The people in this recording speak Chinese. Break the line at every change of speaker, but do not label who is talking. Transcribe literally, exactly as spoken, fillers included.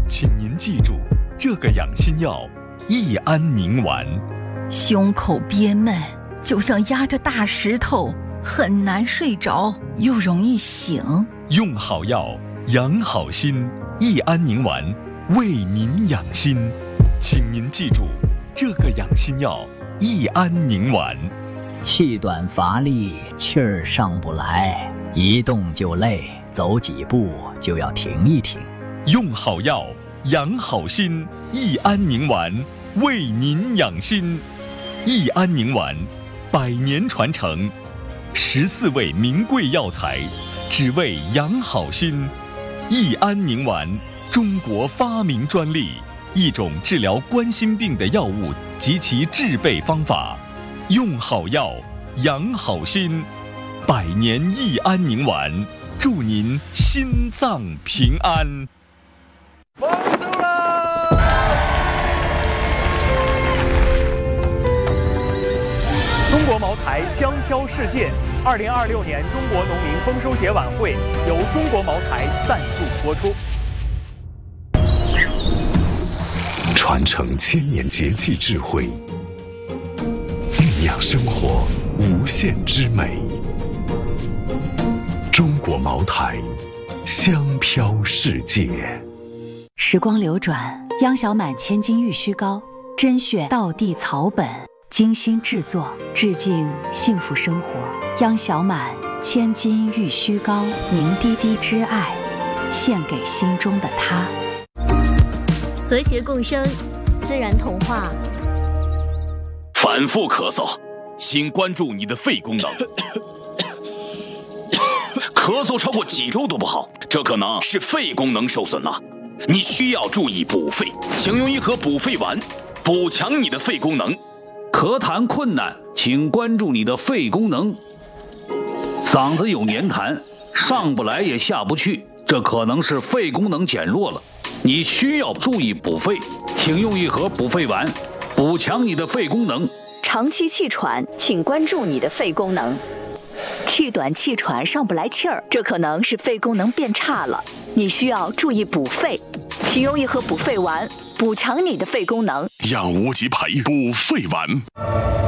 请您记住这个养心药益安宁丸。
胸口憋闷，就像压着大石头，很难睡着，又容易醒。
用好药，养好心，益安宁丸为您养心。请您记住这个养心药益安宁丸。
气短乏力，气儿上不来，一动就累，走几步就要停一停。
用好药，养好心，益安宁丸为您养心。益安宁丸，百年传承，十四味名贵药材，只为养好心。益安宁丸，中国发明专利，一种治疗冠心病的药物及其制备方法。用好药，养好心，百年益安宁丸，祝您心脏平安。
丰收了！
中国茅台香飘世界，二零二六年中国农民丰收节晚会由中国茅台赞助播出。
传承千年节气智慧，酿生活无限之美。中国茅台，香飘世界。
时光流转，央小满千金玉虚膏，甄选道地草本，精心制作，致敬幸福生活。央小满千金玉虚膏，凝滴滴之爱，献给心中的他。
和谐共生，自然童话。
反复咳嗽，请关注你的肺功能。咳嗽超过几周都不好，这可能是肺功能受损了。你需要注意补肺，请用一盒补肺丸，补强你的肺功能。
咳痰困难，请关注你的肺功能。嗓子有黏痰，上不来也下不去，这可能是肺功能减弱了。你需要注意补肺，请用一盒补肺丸，补强你的肺功能。
长期气喘，请关注你的肺功能。气短气喘上不来气儿，这可能是肺功能变差了，你需要注意补肺，请用一盒补肺丸，补强你的肺功能。
养无极培补肺丸。